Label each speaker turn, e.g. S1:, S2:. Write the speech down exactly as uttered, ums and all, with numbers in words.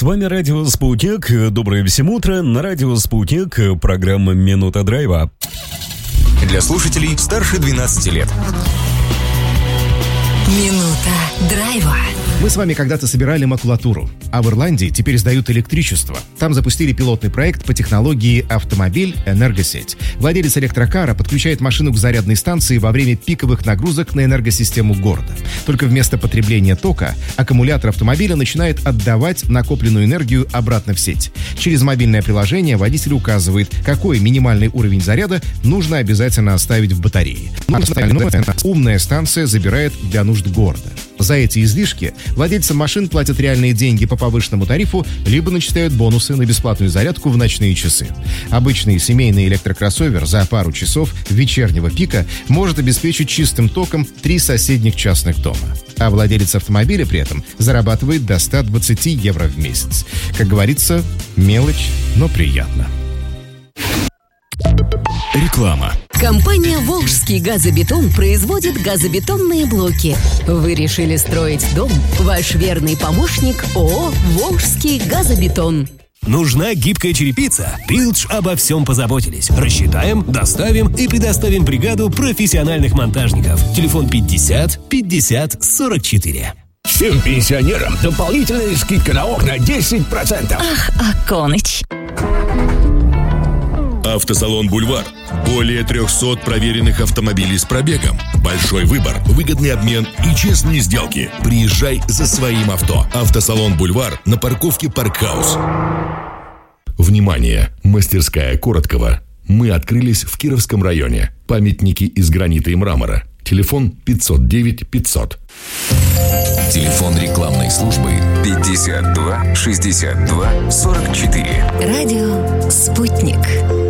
S1: С вами Радио Спутник. Доброе всем утро. На Радио Спутник программа «Минута драйва».
S2: Для слушателей старше двенадцати лет.
S3: Минута драйва.
S4: Мы с вами когда-то собирали макулатуру, а в Ирландии теперь сдают электричество. Там запустили пилотный проект по технологии «Автомобиль. Энергосеть». Владелец электрокара подключает машину к зарядной станции во время пиковых нагрузок на энергосистему города. Только вместо потребления тока аккумулятор автомобиля начинает отдавать накопленную энергию обратно в сеть. Через мобильное приложение водитель указывает, какой минимальный уровень заряда нужно обязательно оставить в батарее. Умная станция забирает для нужд города. За эти излишки владельцам машин платят реальные деньги по повышенному тарифу, либо начисляют бонусы на бесплатную зарядку в ночные часы. Обычный семейный электрокроссовер за пару часов вечернего пика может обеспечить чистым током три соседних частных дома. А владелец автомобиля при этом зарабатывает до ста двадцати евро в месяц. Как говорится, мелочь, но приятно.
S1: Реклама.
S3: Компания «Волжский газобетон» производит газобетонные блоки. Вы решили строить дом? Ваш верный помощник ООО «Волжский газобетон».
S5: Нужна гибкая черепица? Пилдж обо всем позаботились. Рассчитаем, доставим и предоставим бригаду профессиональных монтажников. Телефон пятьдесят пятьдесят сорок четыре.
S6: Всем пенсионерам дополнительная скидка на окна десять процентов.
S3: Ах, Аконыч.
S7: Автосалон «Бульвар». Более трехсот проверенных автомобилей с пробегом. Большой выбор, выгодный обмен и честные сделки. Приезжай за своим авто. Автосалон «Бульвар» на парковке «Паркхаус». Внимание! Мастерская Короткова. Мы открылись в Кировском районе. Памятники из гранита и мрамора. Телефон пятьсот девять пятьсот.
S2: Телефон рекламной службы пятьдесят два шестьдесят два сорок четыре.
S3: Радио «Спутник».